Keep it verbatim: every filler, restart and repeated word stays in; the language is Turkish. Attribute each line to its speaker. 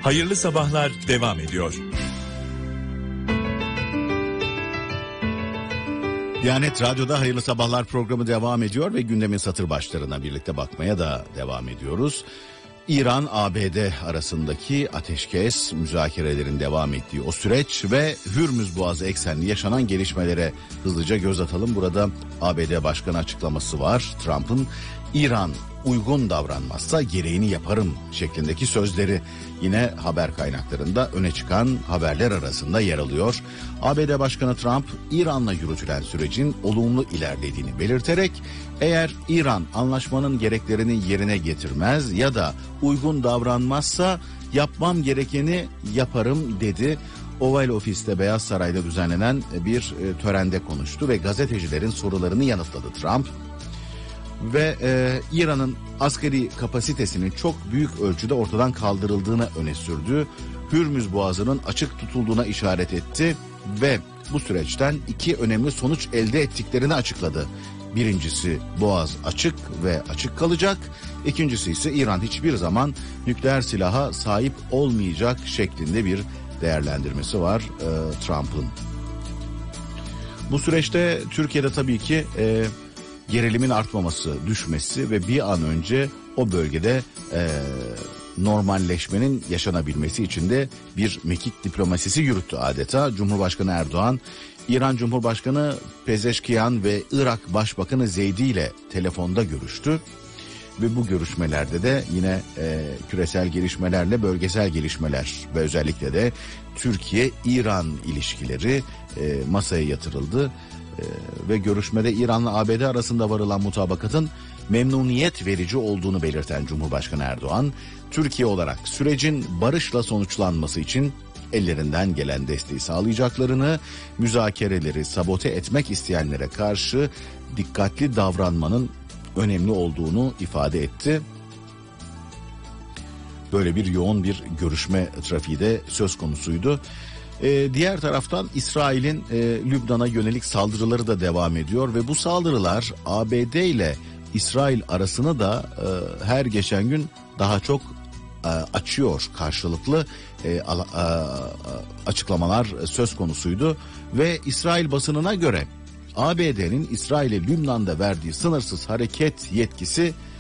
Speaker 1: Hayırlı sabahlar devam ediyor.
Speaker 2: Diyanet Radyo'da Hayırlı Sabahlar programı devam ediyor ve gündemin satır başlarına birlikte bakmaya da devam ediyoruz. İran-A B D arasındaki ateşkes müzakerelerin devam ettiği o süreç ve Hürmüz Boğazı eksenli yaşanan gelişmelere hızlıca göz atalım. Burada A B D Başkanı açıklaması var. Trump'ın İran uygun davranmazsa gereğini yaparım şeklindeki sözleri yine haber kaynaklarında öne çıkan haberler arasında yer alıyor. A B D Başkanı Trump, İran'la yürütülen sürecin olumlu ilerlediğini belirterek eğer İran anlaşmanın gereklerini yerine getirmez ya da uygun davranmazsa yapmam gerekeni yaparım dedi. Oval Ofis'te Beyaz Saray'da düzenlenen bir törende konuştu ve gazetecilerin sorularını yanıtladı Trump. Ve e, İran'ın askeri kapasitesinin çok büyük ölçüde ortadan kaldırıldığını öne sürdü. Hürmüz Boğazı'nın açık tutulduğuna işaret etti ve bu süreçten iki önemli sonuç elde ettiklerini açıkladı. Birincisi, Boğaz açık ve açık kalacak. İkincisi ise İran hiçbir zaman nükleer silaha sahip olmayacak şeklinde bir değerlendirmesi var e, Trump'ın. Bu süreçte Türkiye'de tabii ki E, gerilimin artmaması, düşmesi ve bir an önce o bölgede e, normalleşmenin yaşanabilmesi için de bir mekik diplomasisi yürüttü adeta. Cumhurbaşkanı Erdoğan, İran Cumhurbaşkanı Pezeşkiyan ve Irak Başbakanı Zeydi ile telefonda görüştü. Ve bu görüşmelerde de yine e, küresel gelişmelerle bölgesel gelişmeler ve özellikle de Türkiye-İran ilişkileri e, masaya yatırıldı. Ee, ve görüşmede İran'la A B D arasında varılan mutabakatın memnuniyet verici olduğunu belirten Cumhurbaşkanı Erdoğan, Türkiye olarak sürecin barışla sonuçlanması için ellerinden gelen desteği sağlayacaklarını, müzakereleri sabote etmek isteyenlere karşı dikkatli davranmanın önemli olduğunu ifade etti. Böyle bir yoğun bir görüşme trafiği de söz konusuydu. Ee, diğer taraftan İsrail'in e, Lübnan'a yönelik saldırıları da devam ediyor ve bu saldırılar A B D ile İsrail arasını da e, her geçen gün daha çok e, açıyor. Karşılıklı e, a, a, açıklamalar söz konusuydu ve İsrail basınına göre A B D'nin İsrail'e Lübnan'da verdiği sınırsız hareket yetkisi